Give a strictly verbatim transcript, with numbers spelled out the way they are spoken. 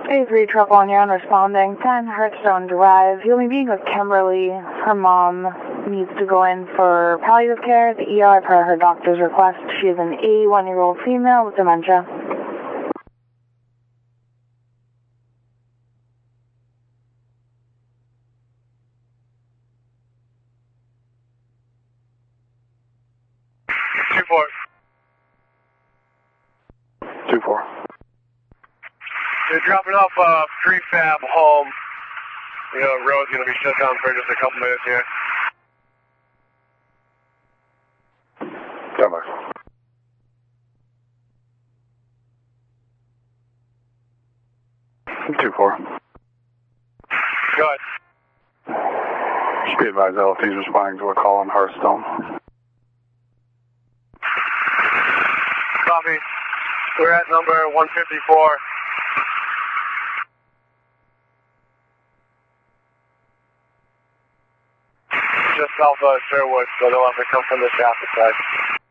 A three Truck One, you're responding. ten Hearthstone Drive. You'll be meeting with Kimberly. Her mom needs to go in for palliative care at the E R per her doctor's request. She is an eighty-one-year-old female with dementia. two four. two four. They're dropping off uh, prefab home. You know, road's going to be shut down for just a couple minutes here. Stand by. two four. Go ahead. Should be advised L F T is responding to a call on Hearthstone. Copy. We're at number one fifty-four. Just south of Sherwood, so they'll have to come from the traffic side.